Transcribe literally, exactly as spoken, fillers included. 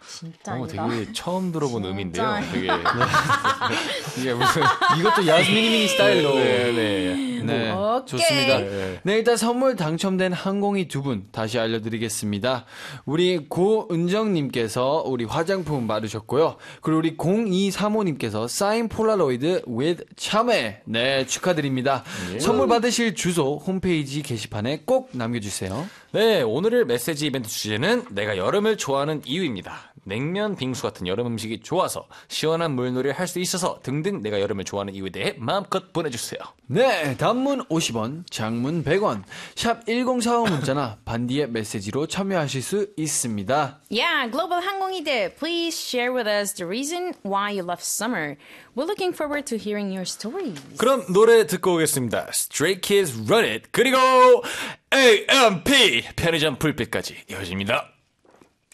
진짜 어, 아니다. 되게 처음 들어본 진짜. 의미인데요. 되게 이게 무슨 이것도 야스미니미니 스타일로. 네, 네. 네, 오케이. 좋습니다. 네. 네, 일단 선물 당첨된 항공이 두 분 다시 알려드리겠습니다. 우리 고은정님께서 우리 화장품 받으셨고요. 그리고 우리 공이삼오님께서 사인 폴라로이드 with 참외. 네, 축하드립니다. 예. 선물 받으실 주소 홈페이지 게시판에 꼭 남겨주세요. 네, 오늘의 메시지 이벤트 주제는 내가 여름을 좋아하는 이유입니다. 냉면, 빙수 같은 여름 음식이 좋아서 시원한 물놀이를 할 수 있어서 등등 내가 여름을 좋아하는 이유에 대해 마음껏 보내주세요. 네, 단문 오십 원, 장문 백 원, 샵 일공사오 문자나 반디의 메시지로 참여하실 수 있습니다. Yeah, global 항공이들, please share with us the reason why you love summer. We're looking forward to hearing your stories. 그럼 노래 듣고 오겠습니다. Stray Kids Run It 그리고 에이엠피 편의점 불빛까지 이어집니다.